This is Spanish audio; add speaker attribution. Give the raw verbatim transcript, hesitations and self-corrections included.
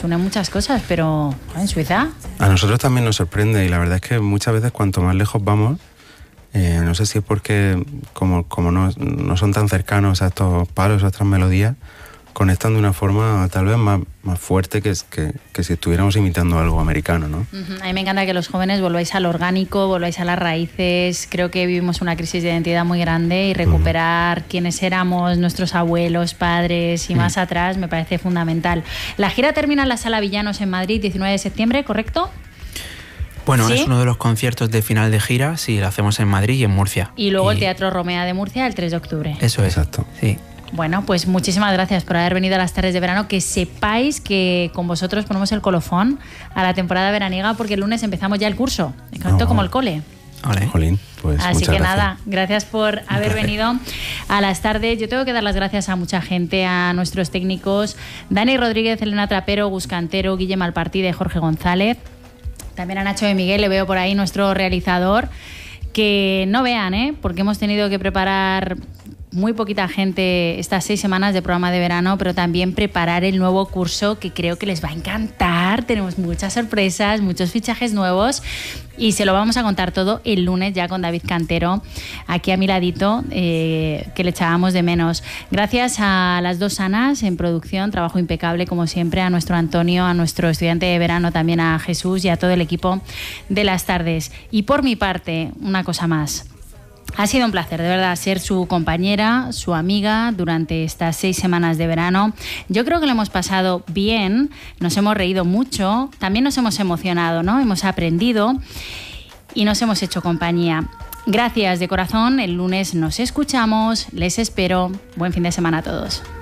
Speaker 1: unen muchas cosas, pero en Suiza...
Speaker 2: A nosotros también nos sorprende y la verdad es que muchas veces cuanto más lejos vamos, eh, no sé si es porque como, como no, no son tan cercanos a estos palos, a estas melodías, conectan de una forma tal vez más, más fuerte que, que, que si estuviéramos imitando algo americano, ¿no?
Speaker 1: Uh-huh. A mí me encanta que los jóvenes volváis al orgánico, volváis a las raíces. Creo que vivimos una crisis de identidad muy grande y recuperar uh-huh. quiénes éramos, nuestros abuelos, padres y uh-huh. más atrás me parece fundamental. La gira termina en la Sala Villanos en Madrid, diecinueve de septiembre, ¿correcto?
Speaker 3: Bueno,
Speaker 1: ¿Sí?
Speaker 3: Es uno de los conciertos de final de gira, sí, lo hacemos en Madrid y en Murcia.
Speaker 1: Y luego
Speaker 3: y...
Speaker 1: el Teatro Romea de Murcia el tres de octubre.
Speaker 3: Eso es.
Speaker 2: Exacto.
Speaker 3: Sí.
Speaker 1: Bueno, pues muchísimas gracias por haber venido a las tardes de verano. Que sepáis que con vosotros ponemos el colofón a la temporada veraniega porque el lunes empezamos ya el curso. Oh. Como el cole.
Speaker 3: Vale.
Speaker 2: Jolín, pues
Speaker 1: Así
Speaker 2: muchas
Speaker 1: que
Speaker 2: gracias.
Speaker 1: nada, gracias por haber venido a las tardes. Yo tengo que dar las gracias a mucha gente, a nuestros técnicos, Dani Rodríguez, Elena Trapero, Gus Cantero, Guille Malpartide, Jorge González. También a Nacho de Miguel, le veo por ahí, nuestro realizador. Que no vean, ¿eh? Porque hemos tenido que preparar muy poquita gente estas seis semanas de programa de verano, pero también preparar el nuevo curso que creo que les va a encantar. Tenemos muchas sorpresas, muchos fichajes nuevos y se lo vamos a contar todo el lunes ya con David Cantero aquí a mi ladito, eh, que le echábamos de menos. Gracias a las dos Anas en producción, trabajo impecable como siempre, a nuestro Antonio, a nuestro estudiante de verano, también a Jesús y a todo el equipo de las tardes. Y por mi parte, una cosa más. Ha sido un placer, de verdad, ser su compañera, su amiga durante estas seis semanas de verano. Yo creo que lo hemos pasado bien, nos hemos reído mucho, también nos hemos emocionado, ¿no? Hemos aprendido y nos hemos hecho compañía. Gracias de corazón, el lunes nos escuchamos, les espero. Buen fin de semana a todos.